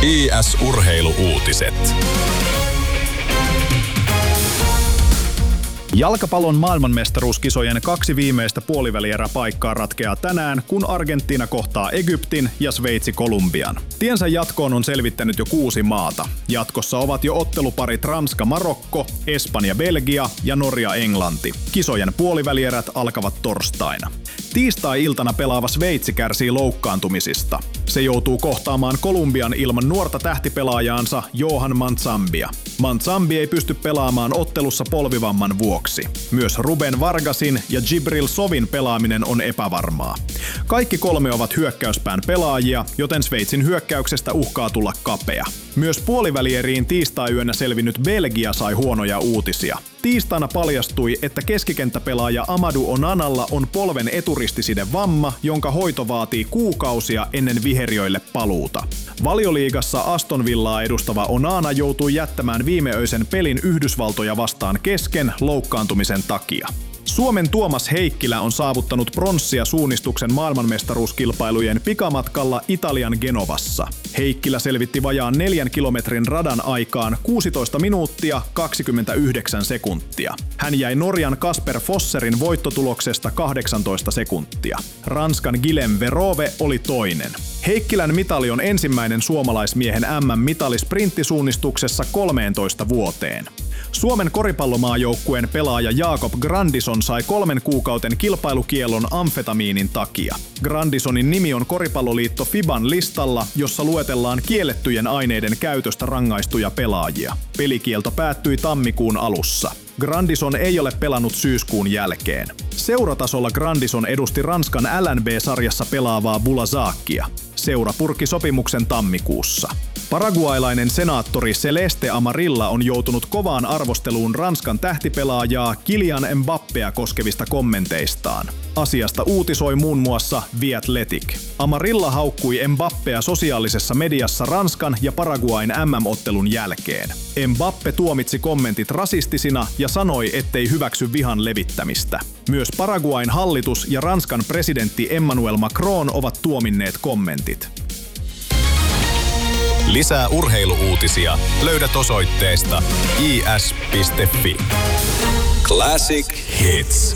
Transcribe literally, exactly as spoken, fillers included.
I S-urheilu-uutiset. Jalkapallon maailmanmestaruuskisojen kaksi viimeistä puolivälieräpaikkaa ratkeaa tänään, kun Argentiina kohtaa Egyptin ja Sveitsi Kolumbian. Tiensä jatkoon on selvittänyt jo kuusi maata. Jatkossa ovat jo otteluparit Ranska-Marokko, Espanja-Belgia ja Norja-Englanti. Kisojen puolivälierät alkavat torstaina. Tiistai-iltana pelaava Sveitsi kärsii loukkaantumisista. Se joutuu kohtaamaan Kolumbian ilman nuorta tähtipelaajaansa Johan Manzambia. Manzambi ei pysty pelaamaan ottelussa polvivamman vuoksi. Myös Ruben Vargasin ja Djibril Sovin pelaaminen on epävarmaa. Kaikki kolme ovat hyökkäyspään pelaajia, joten Sveitsin hyökkäyksestä uhkaa tulla kapea. Myös puolivälieriin tiistai-yönä selvinnyt Belgia sai huonoja uutisia. Tiistaina paljastui, että keskikenttäpelaaja Amadou Onanalla on polven eturistiside-vamma, jonka hoito vaatii kuukausia ennen viheriöille paluuta. Valioliigassa Aston Villaa edustava Onana joutui jättämään viimeöisen pelin Yhdysvaltoja vastaan kesken loukkaantumisen takia. Suomen Tuomas Heikkilä on saavuttanut pronssia suunnistuksen maailmanmestaruuskilpailujen pikamatkalla Italian Genovassa. Heikkilä selvitti vajaan neljän kilometrin radan aikaan kuusitoista minuuttia kaksikymmentäyhdeksän sekuntia. Hän jäi Norjan Kasper Fosserin voittotuloksesta kahdeksantoista sekuntia. Ranskan Guillaume Verove oli toinen. Heikkilän mitali on ensimmäinen suomalaismiehen M M-mitali sprinttisuunnistuksessa kolmeentoista vuoteen. Suomen koripallomaajoukkueen pelaaja Jakob Grandison sai kolmen kuukauden kilpailukiellon amfetamiinin takia. Grandisonin nimi on Koripalloliitto FIBAn listalla, jossa luetellaan kiellettyjen aineiden käytöstä rangaistuja pelaajia. Pelikielto päättyi tammikuun alussa. Grandison ei ole pelannut syyskuun jälkeen. Seuratasolla Grandison edusti Ranskan L N B-sarjassa pelaavaa Bulazakia. Seura purki sopimuksen tammikuussa. Paraguaylainen senaattori Celeste Amarilla on joutunut kovaan arvosteluun Ranskan tähtipelaajaa Kylian Mbappéa koskevista kommenteistaan. Asiasta uutisoi muun muassa The Athletic. Amarilla haukkui Mbappéa sosiaalisessa mediassa Ranskan ja Paraguayn M M-ottelun jälkeen. Mbappé tuomitsi kommentit rasistisina ja sanoi, ettei hyväksy vihan levittämistä. Myös Paraguayn hallitus ja Ranskan presidentti Emmanuel Macron ovat tuominneet kommentit. Lisää urheilu-uutisia löydät osoitteesta i s piste f i. Classic Hits.